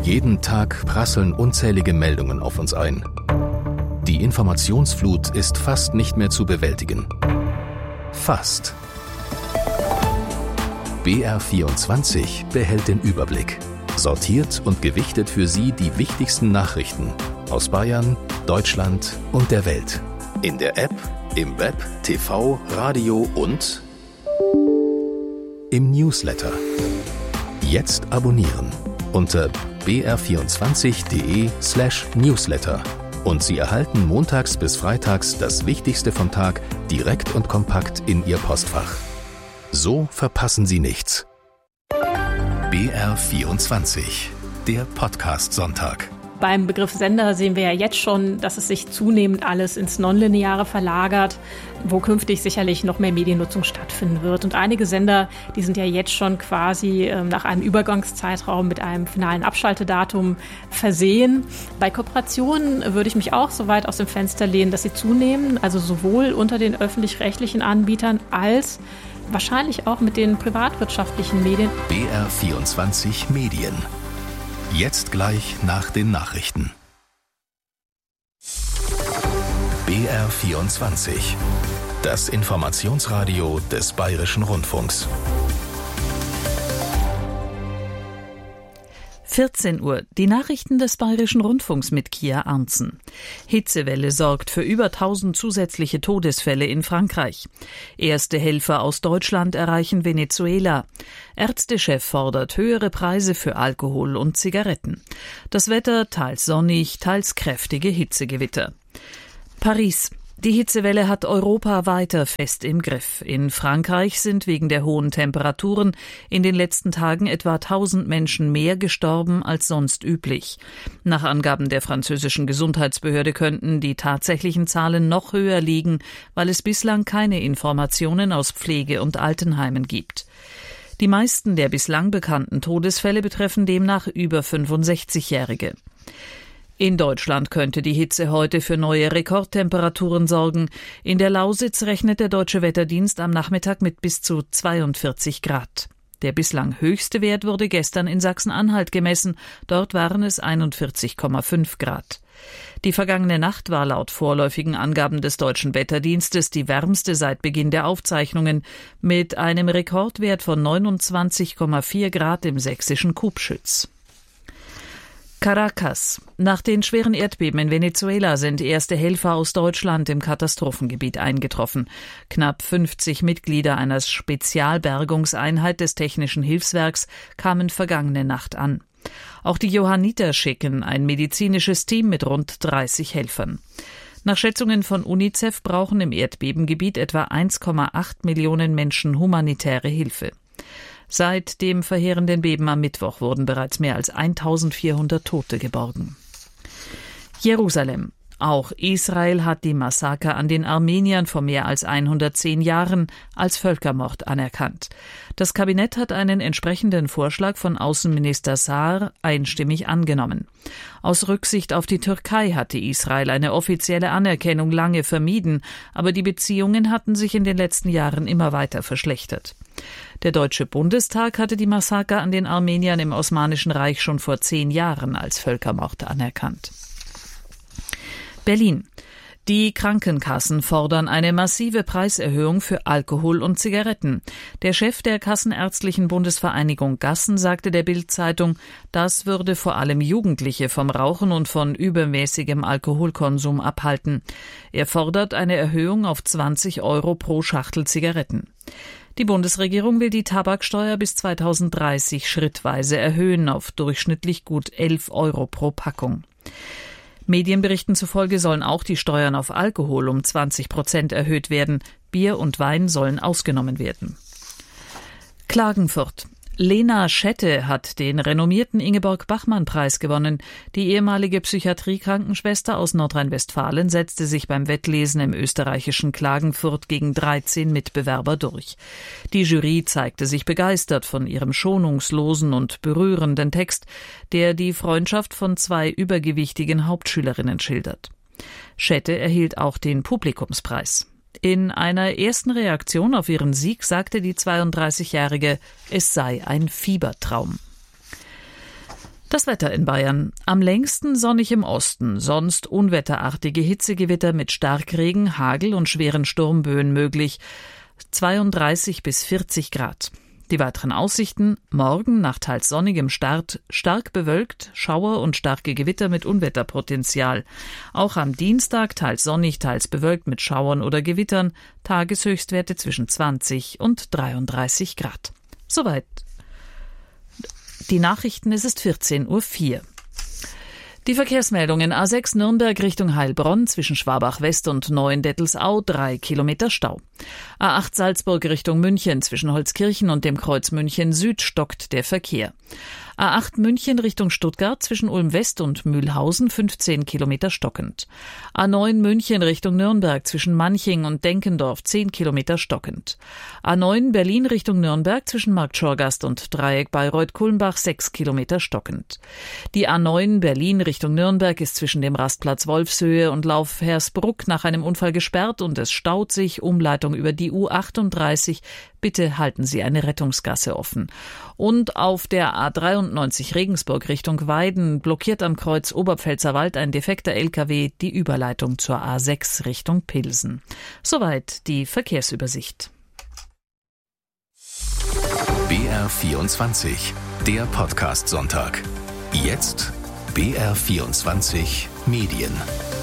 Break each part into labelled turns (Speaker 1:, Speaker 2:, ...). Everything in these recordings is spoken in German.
Speaker 1: Jeden Tag prasseln unzählige Meldungen auf uns ein. Die Informationsflut ist fast nicht mehr zu bewältigen. Fast. BR24 behält den Überblick, sortiert und gewichtet für Sie die wichtigsten Nachrichten aus Bayern, Deutschland und der Welt. In der App, im Web, TV, Radio und im Newsletter. Jetzt abonnieren unter br24.de/Newsletter und Sie erhalten montags bis freitags das Wichtigste vom Tag direkt und kompakt in Ihr Postfach. So verpassen Sie nichts. BR24, der Podcast-Sonntag.
Speaker 2: Beim Begriff Sender sehen wir ja jetzt schon, dass es sich zunehmend alles ins Nonlineare verlagert, wo künftig sicherlich noch mehr Mediennutzung stattfinden wird. Und einige Sender, die sind ja jetzt schon quasi nach einem Übergangszeitraum mit einem finalen Abschaltedatum versehen. Bei Kooperationen würde ich mich auch so weit aus dem Fenster lehnen, dass sie zunehmen, also sowohl unter den öffentlich-rechtlichen Anbietern als wahrscheinlich auch mit den privatwirtschaftlichen Medien.
Speaker 1: BR24 Medien. Jetzt gleich nach den Nachrichten. BR24, das Informationsradio des Bayerischen Rundfunks.
Speaker 3: 14 Uhr, die Nachrichten des Bayerischen Rundfunks mit Kia Arntzen. Hitzewelle sorgt für über 1000 zusätzliche Todesfälle in Frankreich. Erste Helfer aus Deutschland erreichen Venezuela. Ärztechef fordert höhere Preise für Alkohol und Zigaretten. Das Wetter teils sonnig, teils kräftige Hitzegewitter. Paris. Die Hitzewelle hat Europa weiter fest im Griff. In Frankreich sind wegen der hohen Temperaturen in den letzten Tagen etwa 1000 Menschen mehr gestorben als sonst üblich. Nach Angaben der französischen Gesundheitsbehörde könnten die tatsächlichen Zahlen noch höher liegen, weil es bislang keine Informationen aus Pflege- und Altenheimen gibt. Die meisten der bislang bekannten Todesfälle betreffen demnach über 65-Jährige. In Deutschland könnte die Hitze heute für neue Rekordtemperaturen sorgen. In der Lausitz rechnet der Deutsche Wetterdienst am Nachmittag mit bis zu 42 Grad. Der bislang höchste Wert wurde gestern in Sachsen-Anhalt gemessen. Dort waren es 41,5 Grad. Die vergangene Nacht war laut vorläufigen Angaben des Deutschen Wetterdienstes die wärmste seit Beginn der Aufzeichnungen mit einem Rekordwert von 29,4 Grad im sächsischen Kubschütz. Caracas. Nach den schweren Erdbeben in Venezuela sind erste Helfer aus Deutschland im Katastrophengebiet eingetroffen. Knapp 50 Mitglieder einer Spezialbergungseinheit des Technischen Hilfswerks kamen vergangene Nacht an. Auch die Johanniter schicken ein medizinisches Team mit rund 30 Helfern. Nach Schätzungen von UNICEF brauchen im Erdbebengebiet etwa 1,8 Millionen Menschen humanitäre Hilfe. Seit dem verheerenden Beben am Mittwoch wurden bereits mehr als 1400 Tote geborgen. Jerusalem. Auch Israel hat die Massaker an den Armeniern vor mehr als 110 Jahren als Völkermord anerkannt. Das Kabinett hat einen entsprechenden Vorschlag von Außenminister Saar einstimmig angenommen. Aus Rücksicht auf die Türkei hatte Israel eine offizielle Anerkennung lange vermieden, aber die Beziehungen hatten sich in den letzten Jahren immer weiter verschlechtert. Der Deutsche Bundestag hatte die Massaker an den Armeniern im Osmanischen Reich schon vor 10 Jahren als Völkermord anerkannt. Berlin. Die Krankenkassen fordern eine massive Preiserhöhung für Alkohol und Zigaretten. Der Chef der Kassenärztlichen Bundesvereinigung Gassen sagte der Bild-Zeitung, das würde vor allem Jugendliche vom Rauchen und von übermäßigem Alkoholkonsum abhalten. Er fordert eine Erhöhung auf 20 € pro Schachtel Zigaretten. Die Bundesregierung will die Tabaksteuer bis 2030 schrittweise erhöhen auf durchschnittlich gut 11 € pro Packung. Medienberichten zufolge sollen auch die Steuern auf Alkohol um 20% erhöht werden. Bier und Wein sollen ausgenommen werden. Klagenfurt. Lena Schette hat den renommierten Ingeborg-Bachmann-Preis gewonnen. Die ehemalige Psychiatriekrankenschwester aus Nordrhein-Westfalen setzte sich beim Wettlesen im österreichischen Klagenfurt gegen 13 Mitbewerber durch. Die Jury zeigte sich begeistert von ihrem schonungslosen und berührenden Text, der die Freundschaft von 2 übergewichtigen Hauptschülerinnen schildert. Schette erhielt auch den Publikumspreis. In einer ersten Reaktion auf ihren Sieg sagte die 32-Jährige, es sei ein Fiebertraum. Das Wetter in Bayern. Am längsten sonnig im Osten, sonst unwetterartige Hitzegewitter mit Starkregen, Hagel und schweren Sturmböen möglich. 32 bis 40 Grad. Die weiteren Aussichten: morgen nach teils sonnigem Start stark bewölkt, Schauer und starke Gewitter mit Unwetterpotenzial. Auch am Dienstag teils sonnig, teils bewölkt mit Schauern oder Gewittern, Tageshöchstwerte zwischen 20 und 33 Grad. Soweit die Nachrichten, es ist 14:04 Uhr. Die Verkehrsmeldungen: A6 Nürnberg Richtung Heilbronn zwischen Schwabach-West und Neuendettelsau 3 Kilometer Stau. A8 Salzburg Richtung München zwischen Holzkirchen und dem Kreuz München Süd stockt der Verkehr. A8 München Richtung Stuttgart zwischen Ulm-West und Mühlhausen 15 Kilometer stockend. A9 München Richtung Nürnberg zwischen Manching und Denkendorf 10 Kilometer stockend. A9 Berlin Richtung Nürnberg zwischen Marktschorgast und Dreieck Bayreuth-Kulmbach 6 Kilometer stockend. Die A9 Berlin Richtung Nürnberg ist zwischen dem Rastplatz Wolfshöhe und Lauf Hersbruck nach einem Unfall gesperrt und es staut sich. Umleitung über die U38. Bitte halten Sie eine Rettungsgasse offen. Und auf der A93 Regensburg Richtung Weiden blockiert am Kreuz Oberpfälzer Wald ein defekter LKW die Überleitung zur A6 Richtung Pilsen. Soweit die Verkehrsübersicht.
Speaker 1: BR24, der Podcast-Sonntag. Jetzt BR24 Medien.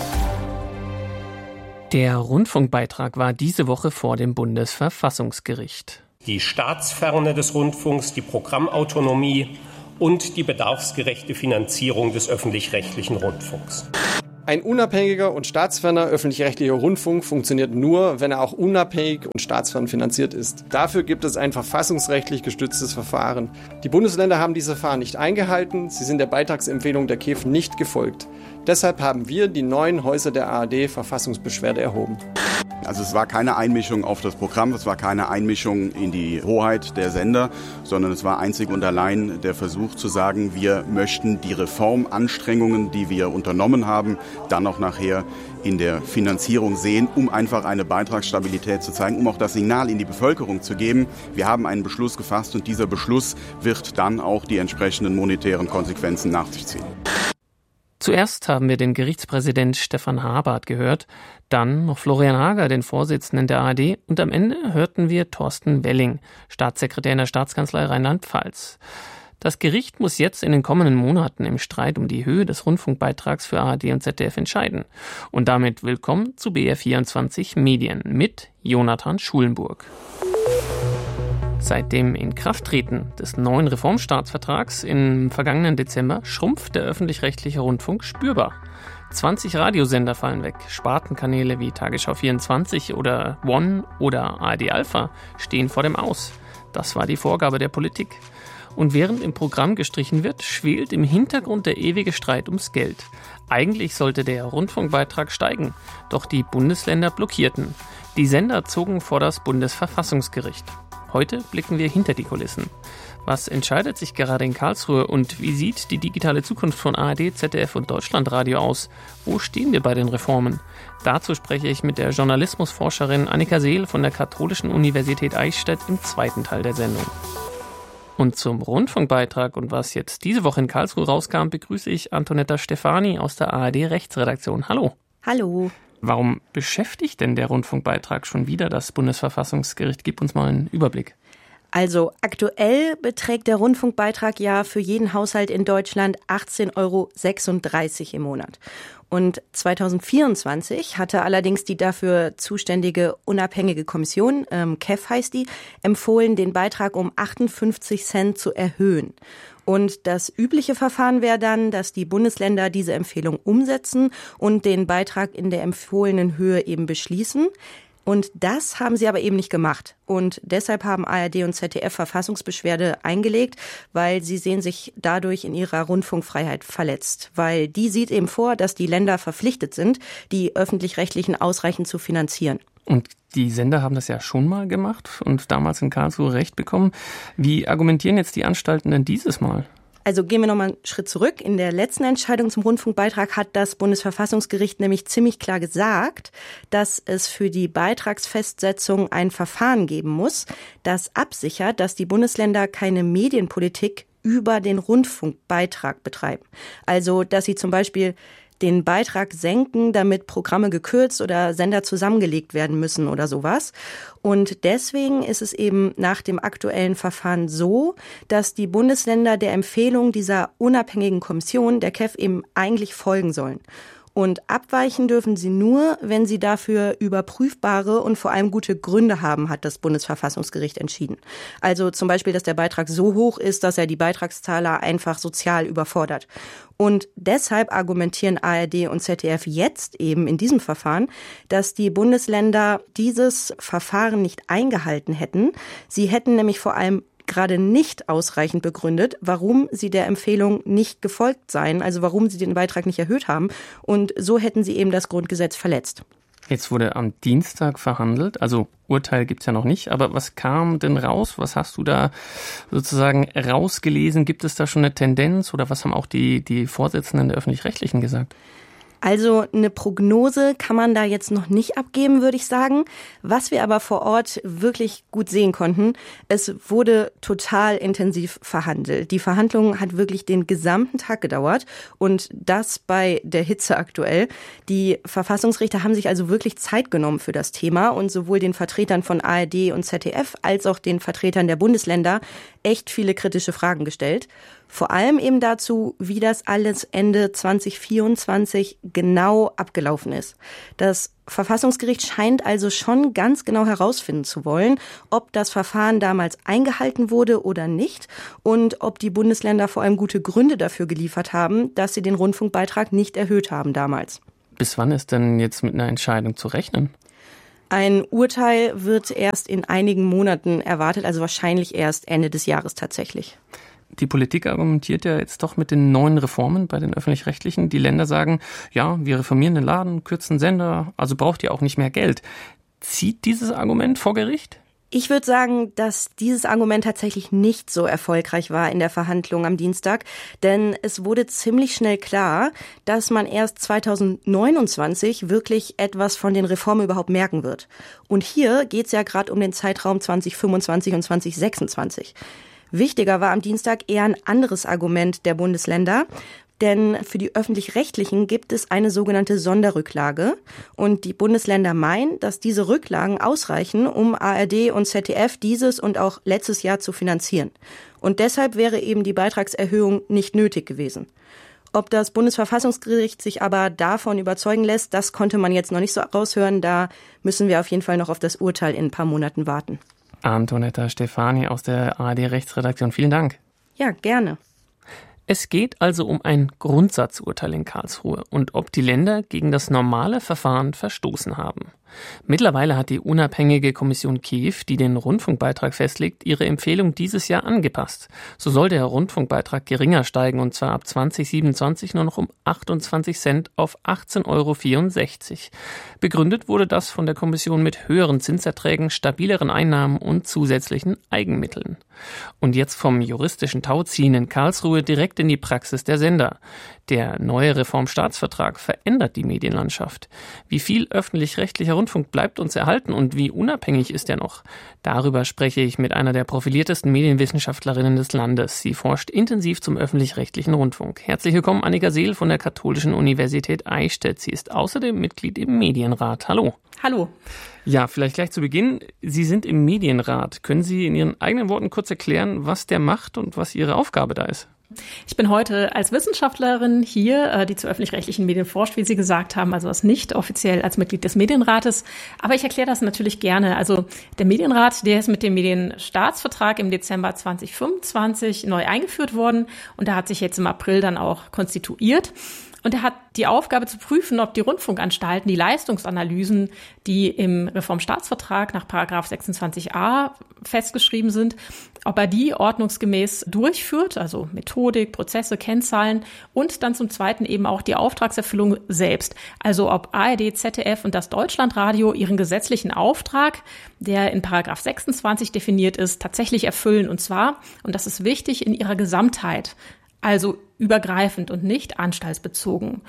Speaker 4: Der Rundfunkbeitrag war diese Woche vor dem Bundesverfassungsgericht.
Speaker 5: Die Staatsferne des Rundfunks, die Programmautonomie und die bedarfsgerechte Finanzierung des öffentlich-rechtlichen Rundfunks.
Speaker 6: Ein unabhängiger und staatsferner öffentlich-rechtlicher Rundfunk funktioniert nur, wenn er auch unabhängig und staatsfern finanziert ist. Dafür gibt es ein verfassungsrechtlich gestütztes Verfahren. Die Bundesländer haben dieses Verfahren nicht eingehalten, sie sind der Beitragsempfehlung der KEF nicht gefolgt. Deshalb haben wir die 9 Häuser der ARD Verfassungsbeschwerde erhoben.
Speaker 7: Also es war keine Einmischung auf das Programm, es war keine Einmischung in die Hoheit der Sender, sondern es war einzig und allein der Versuch zu sagen, wir möchten die Reformanstrengungen, die wir unternommen haben, dann auch nachher in der Finanzierung sehen, um einfach eine Beitragsstabilität zu zeigen, um auch das Signal in die Bevölkerung zu geben. Wir haben einen Beschluss gefasst und dieser Beschluss wird dann auch die entsprechenden monetären Konsequenzen nach sich ziehen.
Speaker 4: Zuerst haben wir den Gerichtspräsident Stefan Habart gehört, dann noch Florian Hager, den Vorsitzenden der ARD, und am Ende hörten wir Thorsten Welling, Staatssekretär in der Staatskanzlei Rheinland-Pfalz. Das Gericht muss jetzt in den kommenden Monaten im Streit um die Höhe des Rundfunkbeitrags für ARD und ZDF entscheiden. Und damit willkommen zu BR24 Medien mit Jonathan Schulenburg. Seit dem Inkrafttreten des neuen Reformstaatsvertrags im vergangenen Dezember schrumpft der öffentlich-rechtliche Rundfunk spürbar. 20 Radiosender fallen weg, Spartenkanäle wie Tagesschau 24 oder One oder ARD Alpha stehen vor dem Aus. Das war die Vorgabe der Politik. Und während im Programm gestrichen wird, schwelt im Hintergrund der ewige Streit ums Geld. Eigentlich sollte der Rundfunkbeitrag steigen, doch die Bundesländer blockierten. Die Sender zogen vor das Bundesverfassungsgericht. Heute blicken wir hinter die Kulissen. Was entscheidet sich gerade in Karlsruhe und wie sieht die digitale Zukunft von ARD, ZDF und Deutschlandradio aus? Wo stehen wir bei den Reformen? Dazu spreche ich mit der Journalismusforscherin Annika Seel von der Katholischen Universität Eichstätt im zweiten Teil der Sendung. Und zum Rundfunkbeitrag und was jetzt diese Woche in Karlsruhe rauskam, begrüße ich Antonetta Stefani aus der ARD-Rechtsredaktion. Hallo.
Speaker 8: Hallo.
Speaker 4: Warum beschäftigt denn der Rundfunkbeitrag schon wieder das Bundesverfassungsgericht? Gib uns mal einen Überblick.
Speaker 8: Also aktuell beträgt der Rundfunkbeitrag ja für jeden Haushalt in Deutschland 18,36 € im Monat. Und 2024 hatte allerdings die dafür zuständige unabhängige Kommission, KEF heißt die, empfohlen, den Beitrag um 58 Cent zu erhöhen. Und das übliche Verfahren wäre dann, dass die Bundesländer diese Empfehlung umsetzen und den Beitrag in der empfohlenen Höhe eben beschließen. Und das haben sie aber eben nicht gemacht. Und deshalb haben ARD und ZDF Verfassungsbeschwerde eingelegt, weil sie sehen sich dadurch in ihrer Rundfunkfreiheit verletzt. Weil die sieht eben vor, dass die Länder verpflichtet sind, die Öffentlich-Rechtlichen ausreichend zu finanzieren.
Speaker 4: Und die Sender haben das ja schon mal gemacht und damals in Karlsruhe Recht bekommen. Wie argumentieren jetzt die Anstalten denn dieses Mal?
Speaker 8: Also gehen wir nochmal einen Schritt zurück. In der letzten Entscheidung zum Rundfunkbeitrag hat das Bundesverfassungsgericht nämlich ziemlich klar gesagt, dass es für die Beitragsfestsetzung ein Verfahren geben muss, das absichert, dass die Bundesländer keine Medienpolitik über den Rundfunkbeitrag betreiben. Also, dass sie zum Beispiel den Beitrag senken, damit Programme gekürzt oder Sender zusammengelegt werden müssen oder sowas. Und deswegen ist es eben nach dem aktuellen Verfahren so, dass die Bundesländer der Empfehlung dieser unabhängigen Kommission, der KEF, eben eigentlich folgen sollen. Und abweichen dürfen sie nur, wenn sie dafür überprüfbare und vor allem gute Gründe haben, hat das Bundesverfassungsgericht entschieden. Also zum Beispiel, dass der Beitrag so hoch ist, dass er die Beitragszahler einfach sozial überfordert. Und deshalb argumentieren ARD und ZDF jetzt eben in diesem Verfahren, dass die Bundesländer dieses Verfahren nicht eingehalten hätten. Sie hätten nämlich vor allem gerade nicht ausreichend begründet, warum sie der Empfehlung nicht gefolgt seien, also warum sie den Beitrag nicht erhöht haben. Und so hätten sie eben das Grundgesetz verletzt.
Speaker 4: Jetzt wurde am Dienstag verhandelt, also Urteil gibt's ja noch nicht, aber was kam denn raus? Was hast du da sozusagen rausgelesen? Gibt es da schon eine Tendenz oder was haben auch die Vorsitzenden der Öffentlich-Rechtlichen gesagt?
Speaker 8: Also eine Prognose kann man da jetzt noch nicht abgeben, würde ich sagen. Was wir aber vor Ort wirklich gut sehen konnten, es wurde total intensiv verhandelt. Die Verhandlung hat wirklich den gesamten Tag gedauert und das bei der Hitze aktuell. Die Verfassungsrichter haben sich also wirklich Zeit genommen für das Thema und sowohl den Vertretern von ARD und ZDF als auch den Vertretern der Bundesländer echt viele kritische Fragen gestellt. Vor allem eben dazu, wie das alles Ende 2024 genau abgelaufen ist. Das Verfassungsgericht scheint also schon ganz genau herausfinden zu wollen, ob das Verfahren damals eingehalten wurde oder nicht und ob die Bundesländer vor allem gute Gründe dafür geliefert haben, dass sie den Rundfunkbeitrag nicht erhöht haben damals.
Speaker 4: Bis wann ist denn jetzt mit einer Entscheidung zu rechnen?
Speaker 8: Ein Urteil wird erst in einigen Monaten erwartet, also wahrscheinlich erst Ende des Jahres tatsächlich.
Speaker 4: Die Politik argumentiert ja jetzt doch mit den neuen Reformen bei den Öffentlich-Rechtlichen. Die Länder sagen, ja, wir reformieren den Laden, kürzen Sender, also braucht ihr auch nicht mehr Geld. Zieht dieses Argument vor Gericht?
Speaker 8: Ich würde sagen, dass dieses Argument tatsächlich nicht so erfolgreich war in der Verhandlung am Dienstag, denn es wurde ziemlich schnell klar, dass man erst 2029 wirklich etwas von den Reformen überhaupt merken wird. Und hier geht es ja gerade um den Zeitraum 2025 und 2026. Wichtiger war am Dienstag eher ein anderes Argument der Bundesländer, denn für die Öffentlich-Rechtlichen gibt es eine sogenannte Sonderrücklage und die Bundesländer meinen, dass diese Rücklagen ausreichen, um ARD und ZDF dieses und auch letztes Jahr zu finanzieren. Und deshalb wäre eben die Beitragserhöhung nicht nötig gewesen. Ob das Bundesverfassungsgericht sich aber davon überzeugen lässt, das konnte man jetzt noch nicht so raushören. Da müssen wir auf jeden Fall noch auf das Urteil in ein paar Monaten warten.
Speaker 4: Antonetta Stefani aus der ARD-Rechtsredaktion. Vielen Dank.
Speaker 8: Ja, gerne.
Speaker 4: Es geht also um ein Grundsatzurteil in Karlsruhe und ob die Länder gegen das normale Verfahren verstoßen haben. Mittlerweile hat die unabhängige Kommission KEF, die den Rundfunkbeitrag festlegt, ihre Empfehlung dieses Jahr angepasst. So soll der Rundfunkbeitrag geringer steigen und zwar ab 2027 nur noch um 28 Cent auf 18,64 €. Begründet wurde das von der Kommission mit höheren Zinserträgen, stabileren Einnahmen und zusätzlichen Eigenmitteln. Und jetzt vom juristischen Tauziehen in Karlsruhe direkt in die Praxis der Sender. Der neue Reformstaatsvertrag verändert die Medienlandschaft. Wie viel öffentlich-rechtlicher Rundfunk bleibt uns erhalten und wie unabhängig ist er noch? Darüber spreche ich mit einer der profiliertesten Medienwissenschaftlerinnen des Landes. Sie forscht intensiv zum öffentlich-rechtlichen Rundfunk. Herzlich willkommen, Annika Seel von der Katholischen Universität Eichstätt. Sie ist außerdem Mitglied im Medienrat. Hallo.
Speaker 2: Hallo.
Speaker 4: Ja, vielleicht gleich zu Beginn. Sie sind im Medienrat. Können Sie in Ihren eigenen Worten kurz erklären, was der macht und was Ihre Aufgabe da ist?
Speaker 2: Ich bin heute als Wissenschaftlerin hier, die zu öffentlich-rechtlichen Medien forscht, wie Sie gesagt haben, also das nicht offiziell als Mitglied des Medienrates. Aber ich erkläre das natürlich gerne. Also der Medienrat, der ist mit dem Medienstaatsvertrag im Dezember 2025 neu eingeführt worden und der hat sich jetzt im April dann auch konstituiert. Und er hat die Aufgabe zu prüfen, ob die Rundfunkanstalten die Leistungsanalysen, die im Reformstaatsvertrag nach § 26a festgeschrieben sind, ob er die ordnungsgemäß durchführt, also Methodik, Prozesse, Kennzahlen und dann zum Zweiten eben auch die Auftragserfüllung selbst. Also ob ARD, ZDF und das Deutschlandradio ihren gesetzlichen Auftrag, der in § 26 definiert ist, tatsächlich erfüllen. Und zwar, und das ist wichtig, in ihrer Gesamtheit. Also übergreifend und nicht anstaltsbezogen.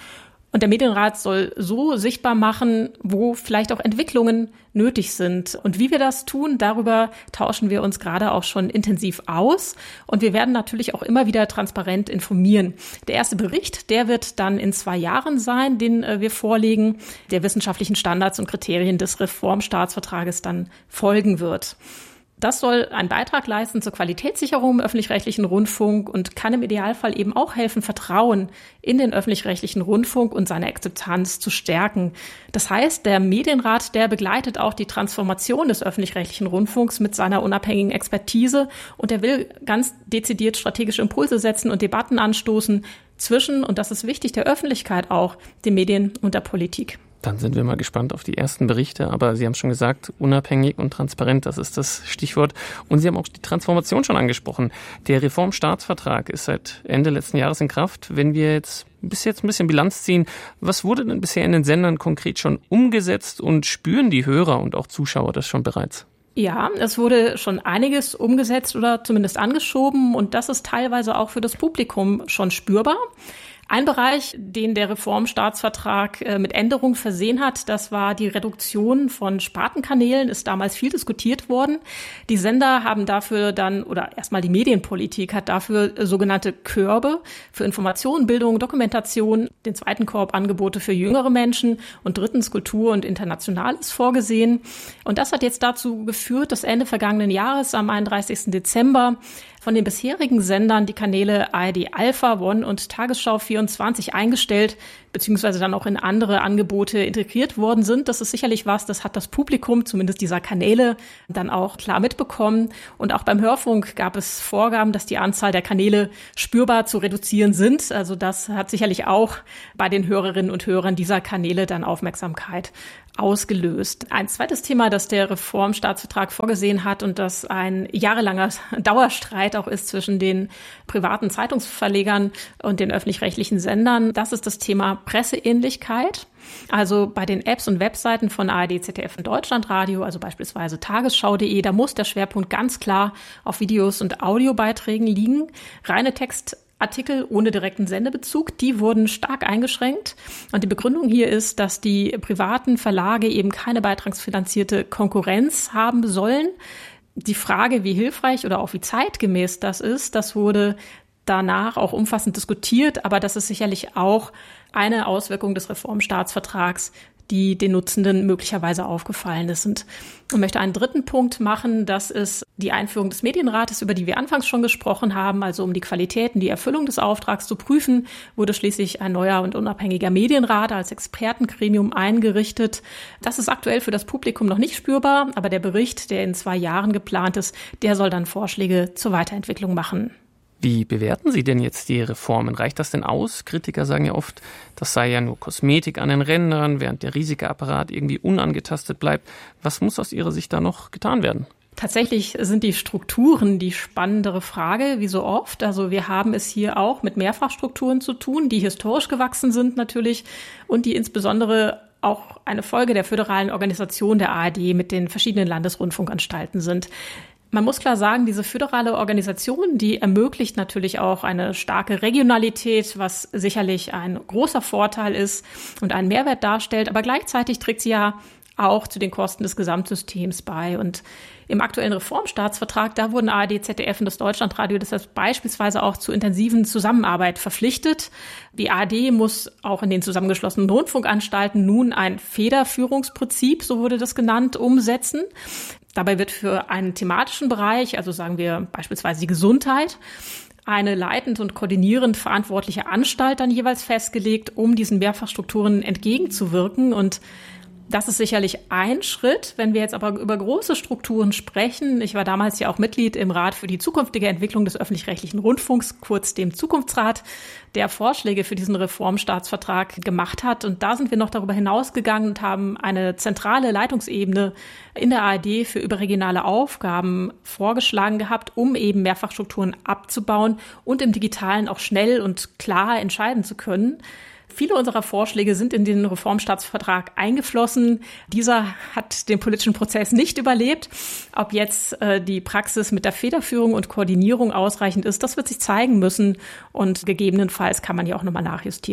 Speaker 2: Und der Medienrat soll so sichtbar machen, wo vielleicht auch Entwicklungen nötig sind. Und wie wir das tun, darüber tauschen wir uns gerade auch schon intensiv aus. Und wir werden natürlich auch immer wieder transparent informieren. Der erste Bericht, der wird dann in 2 Jahren sein, den wir vorlegen, der wissenschaftlichen Standards und Kriterien des Reformstaatsvertrages dann folgen wird. Das soll einen Beitrag leisten zur Qualitätssicherung im öffentlich-rechtlichen Rundfunk und kann im Idealfall eben auch helfen, Vertrauen in den öffentlich-rechtlichen Rundfunk und seine Akzeptanz zu stärken. Das heißt, der Medienrat, der begleitet auch die Transformation des öffentlich-rechtlichen Rundfunks mit seiner unabhängigen Expertise und der will ganz dezidiert strategische Impulse setzen und Debatten anstoßen zwischen, und das ist wichtig, der Öffentlichkeit auch, den Medien und der Politik.
Speaker 4: Dann sind wir mal gespannt auf die ersten Berichte, aber Sie haben schon gesagt, unabhängig und transparent, das ist das Stichwort. Und Sie haben auch die Transformation schon angesprochen. Der Reformstaatsvertrag ist seit Ende letzten Jahres in Kraft. Wenn wir jetzt bis jetzt ein bisschen Bilanz ziehen, was wurde denn bisher in den Sendern konkret schon umgesetzt und spüren die Hörer und auch Zuschauer das schon bereits?
Speaker 2: Ja, es wurde schon einiges umgesetzt oder zumindest angeschoben und das ist teilweise auch für das Publikum schon spürbar. Ein Bereich, den der Reformstaatsvertrag mit Änderungen versehen hat, das war die Reduktion von Spartenkanälen, ist damals viel diskutiert worden. Die Sender haben dafür dann, oder erstmal die Medienpolitik hat dafür sogenannte Körbe für Information, Bildung, Dokumentation, den zweiten Korb Angebote für jüngere Menschen und drittens Kultur und Internationales vorgesehen. Und das hat jetzt dazu geführt, dass Ende vergangenen Jahres am 31. Dezember von den bisherigen Sendern die Kanäle ARD Alpha, One und Tagesschau 24 eingestellt beziehungsweise dann auch in andere Angebote integriert worden sind. Das ist sicherlich was, das hat das Publikum, zumindest dieser Kanäle, dann auch klar mitbekommen. Und auch beim Hörfunk gab es Vorgaben, dass die Anzahl der Kanäle spürbar zu reduzieren sind. Also das hat sicherlich auch bei den Hörerinnen und Hörern dieser Kanäle dann Aufmerksamkeit ausgelöst. Ein zweites Thema, das der Reformstaatsvertrag vorgesehen hat und das ein jahrelanger Dauerstreit auch ist zwischen den privaten Zeitungsverlegern und den öffentlich-rechtlichen Sendern, das ist das Thema Presseähnlichkeit. Also bei den Apps und Webseiten von ARD, ZDF und Deutschlandradio, also beispielsweise tagesschau.de, da muss der Schwerpunkt ganz klar auf Videos und Audiobeiträgen liegen. Reine Textartikel ohne direkten Sendebezug, die wurden stark eingeschränkt. Und die Begründung hier ist, dass die privaten Verlage eben keine beitragsfinanzierte Konkurrenz haben sollen. Die Frage, wie hilfreich oder auch wie zeitgemäß das ist, das wurde danach auch umfassend diskutiert, aber das ist sicherlich auch eine Auswirkung des Reformstaatsvertrags, die den Nutzenden möglicherweise aufgefallen ist. Und ich möchte einen dritten Punkt machen, das ist die Einführung des Medienrates, über die wir anfangs schon gesprochen haben. Also um die Qualitäten, die Erfüllung des Auftrags zu prüfen, wurde schließlich ein neuer und unabhängiger Medienrat als Expertengremium eingerichtet. Das ist aktuell für das Publikum noch nicht spürbar, aber der Bericht, der in 2 Jahren geplant ist, der soll dann Vorschläge zur Weiterentwicklung machen.
Speaker 4: Wie bewerten Sie denn jetzt die Reformen? Reicht das denn aus? Kritiker sagen ja oft, das sei ja nur Kosmetik an den Rändern, während der riesige Apparat irgendwie unangetastet bleibt. Was muss aus Ihrer Sicht da noch getan werden?
Speaker 2: Tatsächlich sind die Strukturen die spannendere Frage, wie so oft. Also wir haben es hier auch mit Mehrfachstrukturen zu tun, die historisch gewachsen sind natürlich und die insbesondere auch eine Folge der föderalen Organisation der ARD mit den verschiedenen Landesrundfunkanstalten sind. Man muss klar sagen, diese föderale Organisation, die ermöglicht natürlich auch eine starke Regionalität, was sicherlich ein großer Vorteil ist und einen Mehrwert darstellt. Aber gleichzeitig trägt sie ja auch zu den Kosten des Gesamtsystems bei. Und im aktuellen Reformstaatsvertrag, da wurden ARD, ZDF und das Deutschlandradio deshalb beispielsweise auch zu intensiven Zusammenarbeit verpflichtet. Die ARD muss auch in den zusammengeschlossenen Rundfunkanstalten nun ein Federführungsprinzip, so wurde das genannt, umsetzen. Dabei wird für einen thematischen Bereich, also sagen wir beispielsweise die Gesundheit, eine leitend und koordinierend verantwortliche Anstalt dann jeweils festgelegt, um diesen Mehrfachstrukturen entgegenzuwirken. Und das ist sicherlich ein Schritt. Wenn wir jetzt aber über große Strukturen sprechen, ich war damals ja auch Mitglied im Rat für die zukünftige Entwicklung des öffentlich-rechtlichen Rundfunks, kurz dem Zukunftsrat, der Vorschläge für diesen Reformstaatsvertrag gemacht hat. Und da sind wir noch darüber hinausgegangen und haben eine zentrale Leitungsebene in der ARD für überregionale Aufgaben vorgeschlagen gehabt, um eben Mehrfachstrukturen abzubauen und im Digitalen auch schnell und klar entscheiden zu können. Viele unserer Vorschläge sind in den Reformstaatsvertrag eingeflossen. Dieser hat den politischen Prozess nicht überlebt. Ob jetzt die Praxis mit der Federführung und Koordinierung ausreichend ist, das wird sich zeigen müssen. Und gegebenenfalls kann man ja auch nochmal nachjustieren.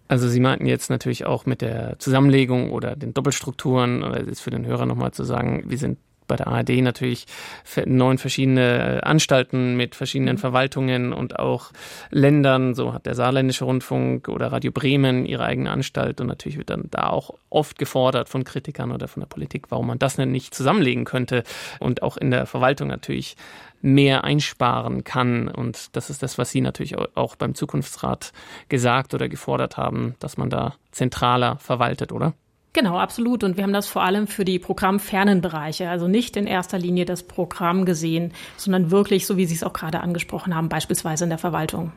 Speaker 4: Also Sie meinten jetzt natürlich auch mit der Zusammenlegung oder den Doppelstrukturen, oder ist für den Hörer nochmal zu sagen, wir sind bei der ARD natürlich 9 verschiedene Anstalten mit verschiedenen Verwaltungen und auch Ländern. So hat der Saarländische Rundfunk oder Radio Bremen ihre eigene Anstalt und natürlich wird dann da auch oft gefordert von Kritikern oder von der Politik, warum man das nicht zusammenlegen könnte und auch in der Verwaltung natürlich mehr einsparen kann. Und das ist das, was Sie natürlich auch beim Zukunftsrat gesagt oder gefordert haben, dass man da zentraler verwaltet, oder?
Speaker 2: Genau, absolut. Und wir haben das vor allem für die programmfernen Bereiche, also nicht in erster Linie das Programm gesehen, sondern wirklich, so wie Sie es auch gerade angesprochen haben, beispielsweise in der Verwaltung.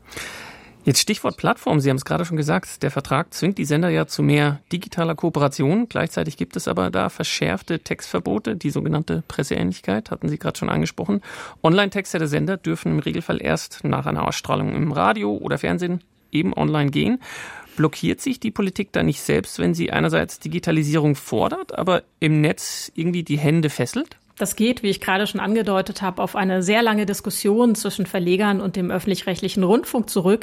Speaker 4: Jetzt Stichwort Plattform. Sie haben es gerade schon gesagt, der Vertrag zwingt die Sender ja zu mehr digitaler Kooperation. Gleichzeitig gibt es aber da verschärfte Textverbote, die sogenannte Presseähnlichkeit, hatten Sie gerade schon angesprochen. Online-Texte der Sender dürfen im Regelfall erst nach einer Ausstrahlung im Radio oder Fernsehen eben online gehen. Blockiert sich die Politik da nicht selbst, wenn sie einerseits Digitalisierung fordert, aber im Netz irgendwie die Hände fesselt?
Speaker 2: Das geht, wie ich gerade schon angedeutet habe, auf eine sehr lange Diskussion zwischen Verlegern und dem öffentlich-rechtlichen Rundfunk zurück,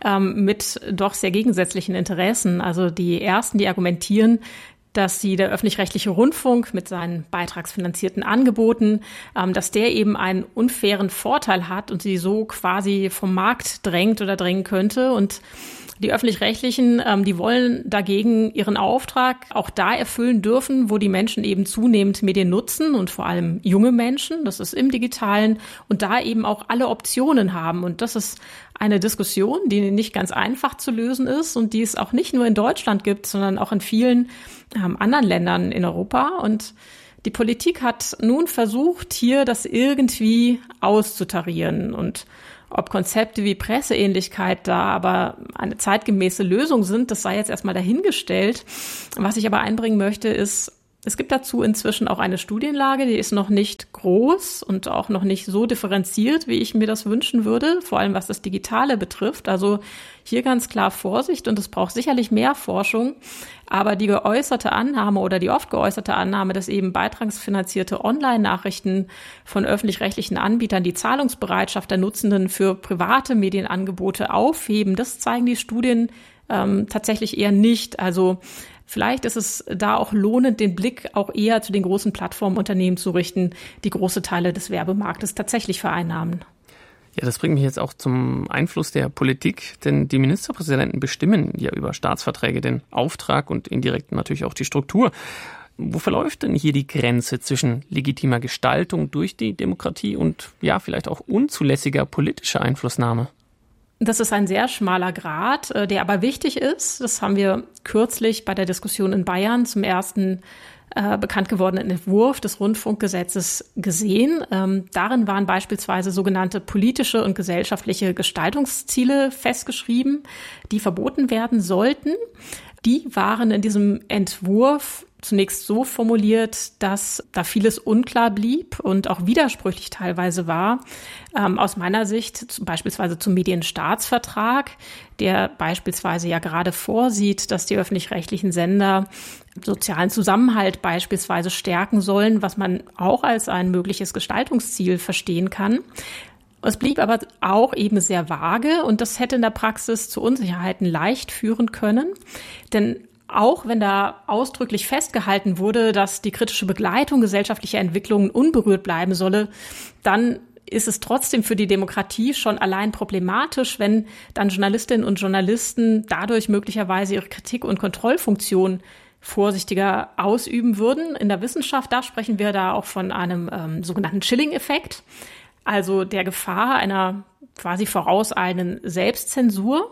Speaker 2: mit doch sehr gegensätzlichen Interessen. Also die Ersten, die argumentieren, dass der öffentlich-rechtliche Rundfunk mit seinen beitragsfinanzierten Angeboten, dass der eben einen unfairen Vorteil hat und sie so quasi vom Markt drängt oder drängen könnte. Und die Öffentlich-Rechtlichen, die wollen dagegen ihren Auftrag auch da erfüllen dürfen, wo die Menschen eben zunehmend Medien nutzen und vor allem junge Menschen, das ist im Digitalen, und da eben auch alle Optionen haben. Und das ist eine Diskussion, die nicht ganz einfach zu lösen ist und die es auch nicht nur in Deutschland gibt, sondern auch in vielen anderen Ländern in Europa. Und die Politik hat nun versucht, hier das irgendwie auszutarieren. Und ob Konzepte wie Presseähnlichkeit da aber eine zeitgemäße Lösung sind, das sei jetzt erstmal dahingestellt. Was ich aber einbringen möchte, ist, es gibt dazu inzwischen auch eine Studienlage, die ist noch nicht groß und auch noch nicht so differenziert, wie ich mir das wünschen würde, vor allem was das Digitale betrifft. Also hier ganz klar Vorsicht und es braucht sicherlich mehr Forschung. Aber die geäußerte Annahme oder die oft geäußerte Annahme, dass eben beitragsfinanzierte Online-Nachrichten von öffentlich-rechtlichen Anbietern die Zahlungsbereitschaft der Nutzenden für private Medienangebote aufheben, das zeigen die Studien tatsächlich eher nicht. Also vielleicht ist es da auch lohnend, den Blick auch eher zu den großen Plattformunternehmen zu richten, die große Teile des Werbemarktes tatsächlich vereinnahmen.
Speaker 4: Ja, das bringt mich jetzt auch zum Einfluss der Politik, denn die Ministerpräsidenten bestimmen ja über Staatsverträge den Auftrag und indirekt natürlich auch die Struktur. Wo verläuft denn hier die Grenze zwischen legitimer Gestaltung durch die Demokratie und ja, vielleicht auch unzulässiger politischer Einflussnahme?
Speaker 2: Das ist ein sehr schmaler Grat, der aber wichtig ist. Das haben wir kürzlich bei der Diskussion in Bayern zum ersten bekannt gewordenen Entwurf des Rundfunkgesetzes gesehen. Darin waren beispielsweise sogenannte politische und gesellschaftliche Gestaltungsziele festgeschrieben, die verboten werden sollten. Die waren in diesem Entwurf zunächst so formuliert, dass da vieles unklar blieb und auch widersprüchlich teilweise war. Aus meiner Sicht beispielsweise zum Medienstaatsvertrag, der beispielsweise ja gerade vorsieht, dass die öffentlich-rechtlichen Sender sozialen Zusammenhalt beispielsweise stärken sollen, was man auch als ein mögliches Gestaltungsziel verstehen kann. Es blieb aber auch eben sehr vage und das hätte in der Praxis zu Unsicherheiten leicht führen können, denn auch wenn da ausdrücklich festgehalten wurde, dass die kritische Begleitung gesellschaftlicher Entwicklungen unberührt bleiben solle, dann ist es trotzdem für die Demokratie schon allein problematisch, wenn dann Journalistinnen und Journalisten dadurch möglicherweise ihre Kritik- und Kontrollfunktion vorsichtiger ausüben würden. In der Wissenschaft, da sprechen wir da auch von einem sogenannten Chilling-Effekt, also der Gefahr einer quasi vorauseilenden Selbstzensur.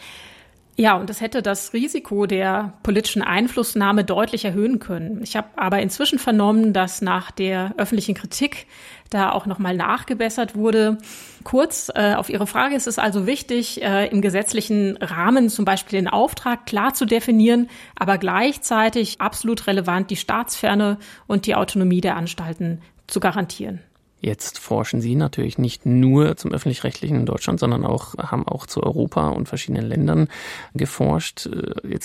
Speaker 2: Ja, und das hätte das Risiko der politischen Einflussnahme deutlich erhöhen können. Ich habe aber inzwischen vernommen, dass nach der öffentlichen Kritik da auch nochmal nachgebessert wurde. Kurz auf Ihre Frage ist es also wichtig, im gesetzlichen Rahmen zum Beispiel den Auftrag klar zu definieren, aber gleichzeitig absolut relevant die Staatsferne und die Autonomie der Anstalten zu garantieren.
Speaker 4: Jetzt forschen Sie natürlich nicht nur zum Öffentlich-Rechtlichen in Deutschland, sondern haben auch zu Europa und verschiedenen Ländern geforscht. Jetzt auch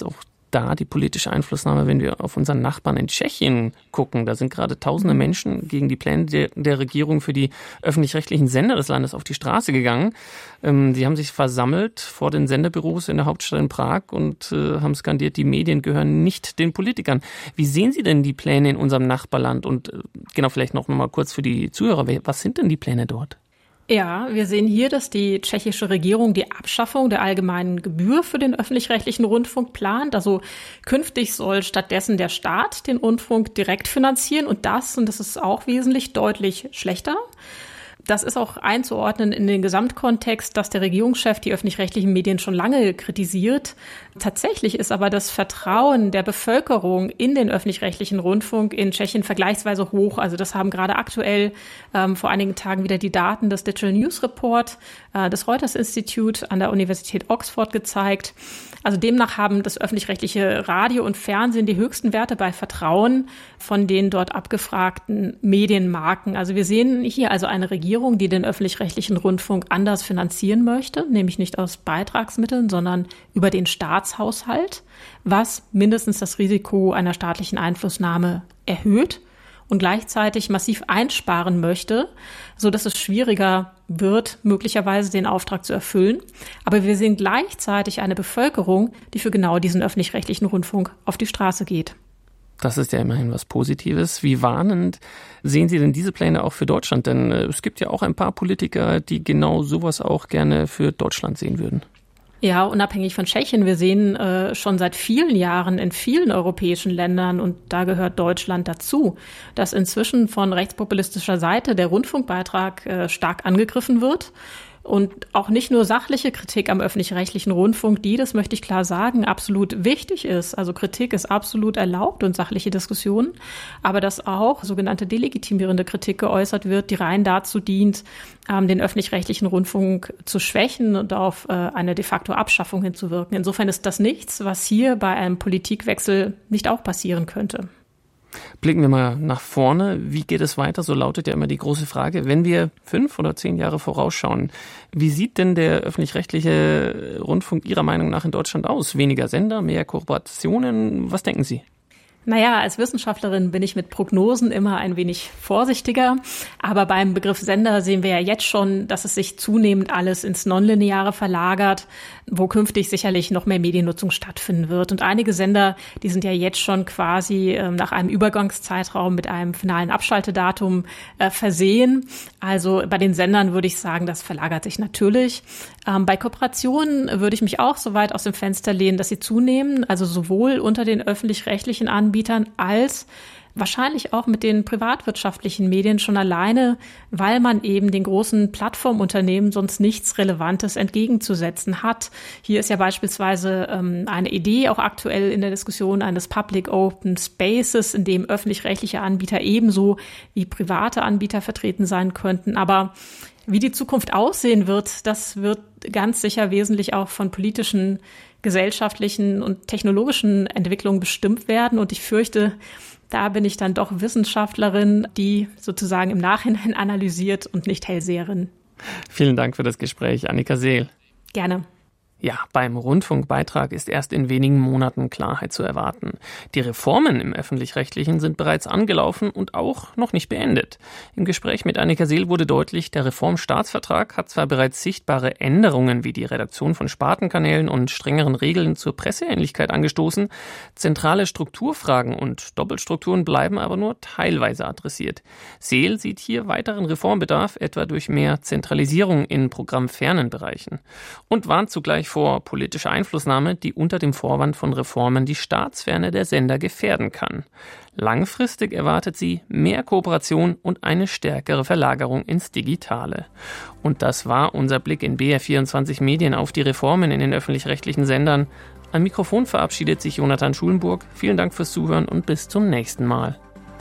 Speaker 4: da die politische Einflussnahme, wenn wir auf unseren Nachbarn in Tschechien gucken? Da sind gerade tausende Menschen gegen die Pläne der Regierung für die öffentlich-rechtlichen Sender des Landes auf die Straße gegangen. Sie haben sich versammelt vor den Senderbüros in der Hauptstadt in Prag und haben skandiert, die Medien gehören nicht den Politikern. Wie sehen Sie denn die Pläne in unserem Nachbarland? Und genau, vielleicht noch mal kurz für die Zuhörer, was sind denn die Pläne dort?
Speaker 2: Ja, wir sehen hier, dass die tschechische Regierung die Abschaffung der allgemeinen Gebühr für den öffentlich-rechtlichen Rundfunk plant. Also künftig soll stattdessen der Staat den Rundfunk direkt finanzieren und das ist auch wesentlich deutlich schlechter. Das ist auch einzuordnen in den Gesamtkontext, dass der Regierungschef die öffentlich-rechtlichen Medien schon lange kritisiert. Tatsächlich ist aber das Vertrauen der Bevölkerung in den öffentlich-rechtlichen Rundfunk in Tschechien vergleichsweise hoch. Also das haben gerade aktuell vor einigen Tagen wieder die Daten des Digital News Report des Reuters Institute an der Universität Oxford gezeigt. Also demnach haben das öffentlich-rechtliche Radio und Fernsehen die höchsten Werte bei Vertrauen von den dort abgefragten Medienmarken. Also wir sehen hier also eine Regierung, die den öffentlich-rechtlichen Rundfunk anders finanzieren möchte, nämlich nicht aus Beitragsmitteln, sondern über den Staatshaushalt, was mindestens das Risiko einer staatlichen Einflussnahme erhöht und gleichzeitig massiv einsparen möchte, so dass es schwieriger wird, möglicherweise den Auftrag zu erfüllen. Aber wir sehen gleichzeitig eine Bevölkerung, die für genau diesen öffentlich-rechtlichen Rundfunk auf die Straße geht.
Speaker 4: Das ist ja immerhin was Positives. Wie warnend sehen Sie denn diese Pläne auch für Deutschland? Denn es gibt ja auch ein paar Politiker, die genau sowas auch gerne für Deutschland sehen würden.
Speaker 2: Ja, unabhängig von Tschechien. Wir sehen schon seit vielen Jahren in vielen europäischen Ländern, und da gehört Deutschland dazu, dass inzwischen von rechtspopulistischer Seite der Rundfunkbeitrag stark angegriffen wird. Und auch nicht nur sachliche Kritik am öffentlich-rechtlichen Rundfunk, die, das möchte ich klar sagen, absolut wichtig ist. Also Kritik ist absolut erlaubt und sachliche Diskussionen. Aber dass auch sogenannte delegitimierende Kritik geäußert wird, die rein dazu dient, den öffentlich-rechtlichen Rundfunk zu schwächen und auf eine de facto Abschaffung hinzuwirken. Insofern ist das nichts, was hier bei einem Politikwechsel nicht auch passieren könnte.
Speaker 4: Blicken wir mal nach vorne. Wie geht es weiter? So lautet ja immer die große Frage. Wenn wir 5 oder 10 Jahre vorausschauen, wie sieht denn der öffentlich-rechtliche Rundfunk Ihrer Meinung nach in Deutschland aus? Weniger Sender, mehr Kooperationen? Was denken Sie?
Speaker 2: Naja, als Wissenschaftlerin bin ich mit Prognosen immer ein wenig vorsichtiger. Aber beim Begriff Sender sehen wir ja jetzt schon, dass es sich zunehmend alles ins Nonlineare verlagert, wo künftig sicherlich noch mehr Mediennutzung stattfinden wird. Und einige Sender, die sind ja jetzt schon quasi nach einem Übergangszeitraum mit einem finalen Abschaltedatum versehen. Also bei den Sendern würde ich sagen, das verlagert sich natürlich. Bei Kooperationen würde ich mich auch so weit aus dem Fenster lehnen, dass sie zunehmen, also sowohl unter den öffentlich-rechtlichen Anbietern als wahrscheinlich auch mit den privatwirtschaftlichen Medien schon alleine, weil man eben den großen Plattformunternehmen sonst nichts Relevantes entgegenzusetzen hat. Hier ist ja beispielsweise eine Idee auch aktuell in der Diskussion eines Public Open Spaces, in dem öffentlich-rechtliche Anbieter ebenso wie private Anbieter vertreten sein könnten. Aber wie die Zukunft aussehen wird, das wird ganz sicher wesentlich auch von politischen, gesellschaftlichen und technologischen Entwicklungen bestimmt werden. Und ich fürchte, da bin ich dann doch Wissenschaftlerin, die sozusagen im Nachhinein analysiert und nicht Hellseherin.
Speaker 4: Vielen Dank für das Gespräch, Annika Seel.
Speaker 2: Gerne.
Speaker 4: Ja, beim Rundfunkbeitrag ist erst in wenigen Monaten Klarheit zu erwarten. Die Reformen im Öffentlich-Rechtlichen sind bereits angelaufen und auch noch nicht beendet. Im Gespräch mit Annika Seel wurde deutlich, der Reformstaatsvertrag hat zwar bereits sichtbare Änderungen wie die Redaktion von Spartenkanälen und strengeren Regeln zur Presseähnlichkeit angestoßen, zentrale Strukturfragen und Doppelstrukturen bleiben aber nur teilweise adressiert. Seel sieht hier weiteren Reformbedarf, etwa durch mehr Zentralisierung in programmfernen Bereichen, und warnt zugleich vor politischer Einflussnahme, die unter dem Vorwand von Reformen die Staatsferne der Sender gefährden kann. Langfristig erwartet sie mehr Kooperation und eine stärkere Verlagerung ins Digitale. Und das war unser Blick in BR24 Medien auf die Reformen in den öffentlich-rechtlichen Sendern. Am Mikrofon verabschiedet sich Jonathan Schulenburg. Vielen Dank fürs Zuhören und bis zum nächsten Mal.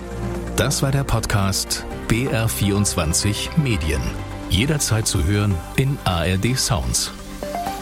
Speaker 1: Das war der Podcast BR24 Medien. Jederzeit zu hören in ARD Sounds.